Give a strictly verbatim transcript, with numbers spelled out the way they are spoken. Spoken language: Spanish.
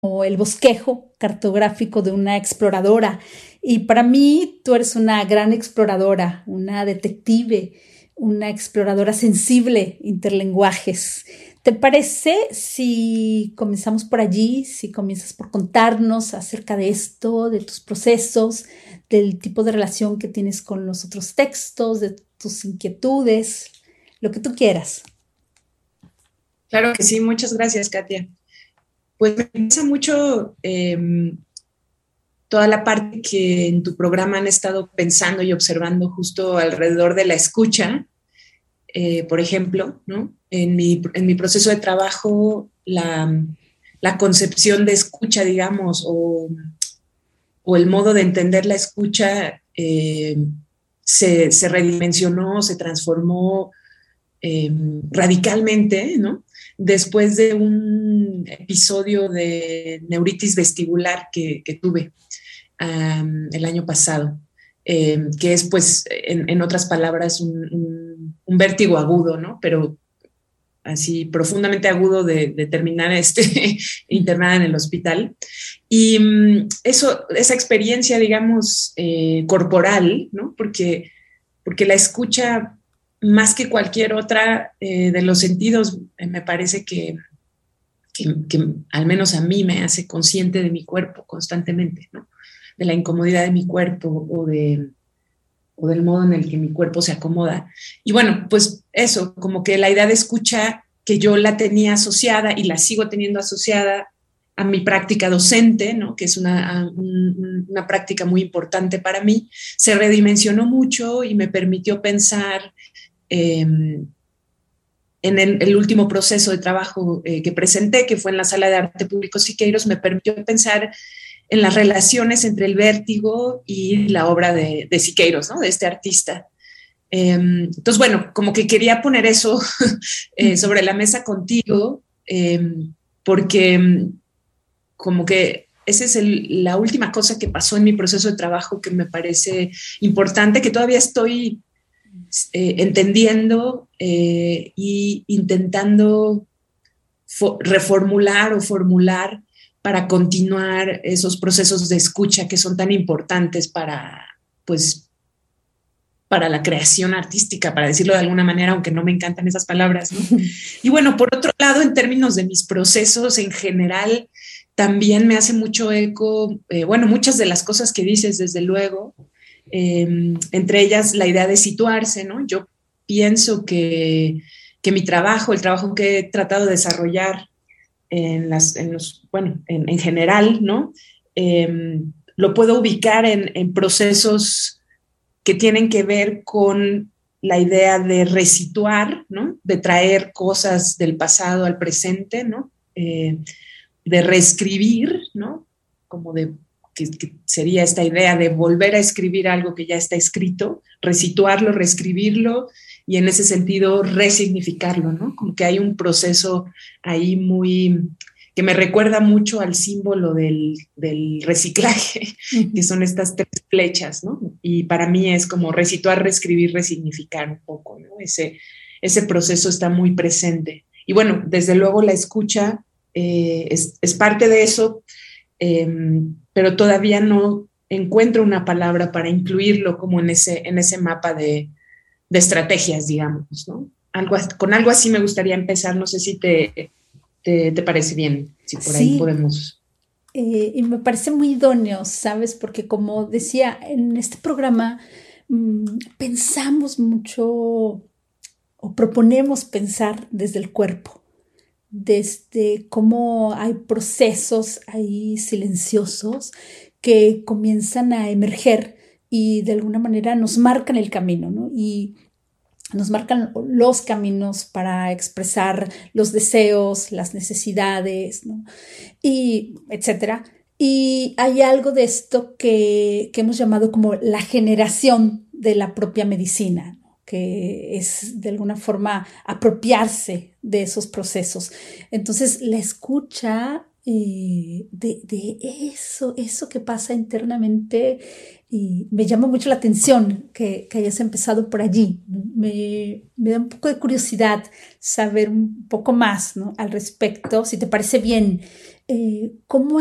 o el bosquejo cartográfico de una exploradora. Y para mí tú eres una gran exploradora, una detective, una exploradora sensible, interlenguajes. ¿Te parece si comenzamos por allí, si comienzas por contarnos acerca de esto, de tus procesos, del tipo de relación que tienes con los otros textos, de tus inquietudes, lo que tú quieras? Claro que sí, muchas gracias, Katia. Pues me interesa mucho eh, toda la parte que en tu programa han estado pensando y observando justo alrededor de la escucha, eh, por ejemplo, ¿no? En mi, en mi proceso de trabajo, la, la concepción de escucha, digamos, o, o, el modo de entender la escucha eh, se, se redimensionó, se transformó eh, radicalmente, ¿no? Después de un episodio de neuritis vestibular que, que tuve um, el año pasado, eh, que es, pues, en, en otras palabras, un, un, un, vértigo agudo, ¿no? Pero así profundamente agudo de, de terminar este, internada en el hospital. Y um, eso, esa experiencia, digamos, eh, corporal, ¿no? Porque, porque la escucha, más que cualquier otra eh, de los sentidos, eh, me parece que, que, que al menos a mí me hace consciente de mi cuerpo constantemente, ¿no? De la incomodidad de mi cuerpo o, de, o del modo en el que mi cuerpo se acomoda. Y bueno, pues eso, como que la idea de escucha que yo la tenía asociada y la sigo teniendo asociada a mi práctica docente, ¿no? Que es una, un, una práctica muy importante para mí, se redimensionó mucho y me permitió pensar eh, en el, el, último proceso de trabajo eh, que presenté, que fue en la Sala de Arte Público Siqueiros, me permitió pensar en las relaciones entre el vértigo y la obra de, de Siqueiros, ¿no? De este artista. Eh, entonces, bueno, como que quería poner eso eh, sobre la mesa contigo, eh, porque como que esa es el, la última cosa que pasó en mi proceso de trabajo que me parece importante, que todavía estoy eh, entendiendo eh, y intentando reformular o formular para continuar esos procesos de escucha que son tan importantes para, pues, para la creación artística, para decirlo de alguna manera, aunque no me encantan esas palabras, ¿no? Y bueno, por otro lado, en términos de mis procesos en general, también me hace mucho eco, eh, bueno, muchas de las cosas que dices, desde luego, eh, entre ellas la idea de situarse, ¿no? Yo pienso que, que mi trabajo, el trabajo que he tratado de desarrollar en, las, en los, bueno, en, en general, ¿no? Eh, lo puedo ubicar en, en procesos que tienen que ver con la idea de resituar, ¿no? De traer cosas del pasado al presente, ¿no? Eh, de reescribir, ¿no? Como de que, que, sería esta idea de volver a escribir algo que ya está escrito, resituarlo, reescribirlo y en ese sentido resignificarlo, ¿no? Como que hay un proceso ahí muy que me recuerda mucho al símbolo del, del reciclaje, uh-huh. que son estas tres flechas, ¿no? Y para mí es como resituar, reescribir, resignificar un poco, ¿no? Ese, ese proceso está muy presente. Y bueno, desde luego la escucha eh, es, es parte de eso, eh, pero todavía no encuentro una palabra para incluirlo como en ese, en ese mapa de, de estrategias, digamos, ¿no? Algo, con algo así me gustaría empezar, no sé si te... ¿Te, te parece bien? Si por ahí sí, podemos... Eh, y me parece muy idóneo, ¿sabes? Porque como decía, en este programa mmm, pensamos mucho o proponemos pensar desde el cuerpo, desde cómo hay procesos ahí silenciosos que comienzan a emerger y de alguna manera nos marcan el camino, ¿no? Y nos marcan los caminos para expresar los deseos, las necesidades, ¿no? Y etcétera. Y hay algo de esto que, que hemos llamado como la generación de la propia medicina, ¿no? Que es de alguna forma apropiarse de esos procesos. Entonces, la escucha eh, de, de eso, eso que pasa internamente. Y me llama mucho la atención que, que hayas empezado por allí, ¿no? Me, me da un poco de curiosidad saber un poco más, ¿no?, al respecto, si te parece bien, eh, cómo